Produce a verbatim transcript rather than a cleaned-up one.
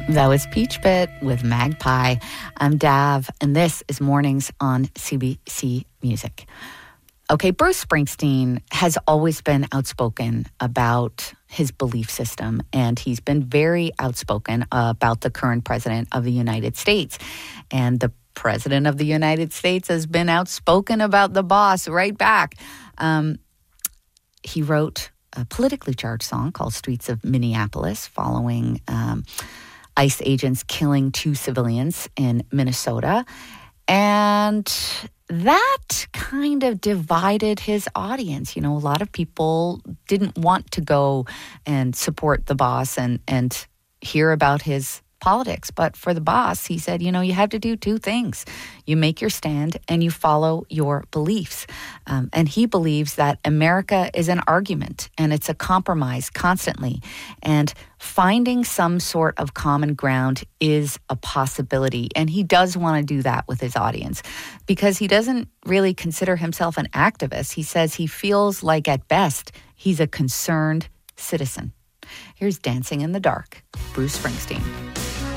That was Peach Pit with Magpie. I'm Dav, and this is Mornings on C B C Music. Okay, Bruce Springsteen has always been outspoken about his belief system, and he's been very outspoken about the current president of the United States. And the president of the United States has been outspoken about the boss right back. Um, he wrote a politically charged song called Streets of Minneapolis following um, ICE agents killing two civilians in Minnesota. And that kind of divided his audience. You know, a lot of people didn't want to go and support the boss and, and hear about his politics. But for the boss, he said, you know, you have to do two things. You make your stand and you follow your beliefs. Um, and he believes that America is an argument and it's a compromise constantly. And finding some sort of common ground is a possibility. And he does want to do that with his audience because he doesn't really consider himself an activist. He says he feels like at best he's a concerned citizen. Here's Dancing in the Dark, Bruce Springsteen.